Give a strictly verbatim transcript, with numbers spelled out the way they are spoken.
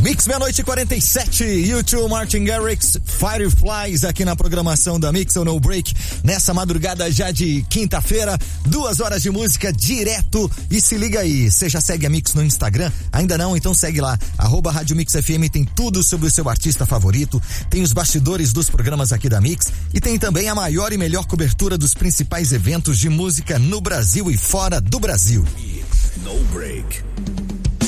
Mix meia-noite e quarenta e sete, U dois Martin Garrix, Fireflies aqui na programação da Mix ou No Break, nessa madrugada já de quinta-feira, duas horas de música direto. E se liga aí, você já segue a Mix no Instagram? Ainda não? Então segue lá, arroba Rádio Mix F M, tem tudo sobre o seu artista favorito, tem os bastidores dos programas aqui da Mix e tem também a maior e melhor cobertura dos principais eventos de música no Brasil e fora do Brasil. No Break.